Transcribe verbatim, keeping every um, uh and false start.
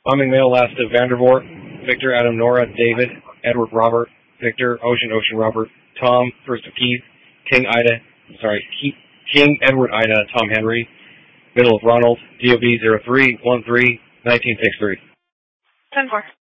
Bombing mail last to Vandervoort, Victor, Adam, Nora, David, Edward, Robert, Victor, Ocean, Ocean, Robert, Tom, first of Keith, King, Ida, sorry, Keith, King, Edward, Ida, Tom, Henry, middle of Ronald, D O B zero three one three nineteen sixty-three. ten four.